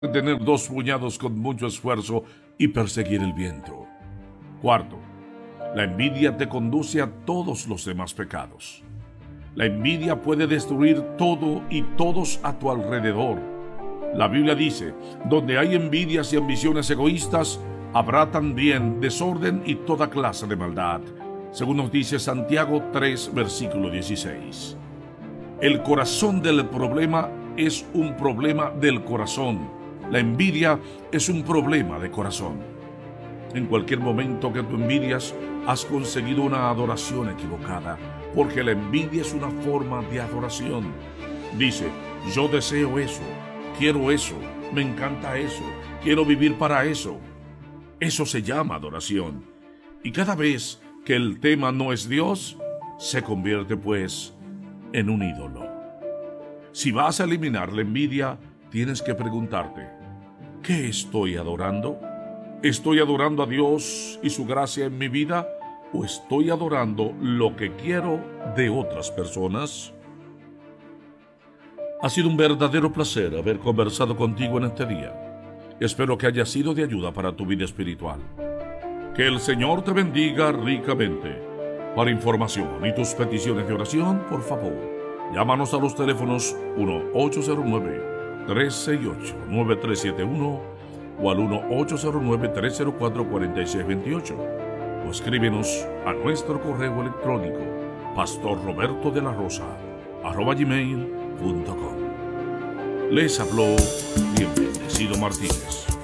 tener dos puñados con mucho esfuerzo y perseguir el viento. Cuarto, la envidia te conduce a todos los demás pecados. La envidia puede destruir todo y todos a tu alrededor. La Biblia dice, donde hay envidias y ambiciones egoístas, habrá también desorden y toda clase de maldad, según nos dice Santiago 3, versículo 16. El corazón del problema es un problema del corazón. La envidia es un problema de corazón. En cualquier momento que tú envidias, has conseguido una adoración equivocada, porque la envidia es una forma de adoración. Dice, yo deseo eso, quiero eso, me encanta eso, quiero vivir para eso. Eso se llama adoración. Y cada vez que el tema no es Dios, se convierte pues en un ídolo. Si vas a eliminar la envidia, tienes que preguntarte, ¿qué estoy adorando? ¿Estoy adorando a Dios y su gracia en mi vida? ¿O estoy adorando lo que quiero de otras personas? Ha sido un verdadero placer haber conversado contigo en este día. Espero que haya sido de ayuda para tu vida espiritual. Que el Señor te bendiga ricamente. Para información y tus peticiones de oración, por favor, llámanos a los teléfonos 1-809-368-9371 o al 1-809-304-4628. O escríbenos a nuestro correo electrónico pastorrobertodelarosa@gmail.com. Les habló bien bendecido Martínez.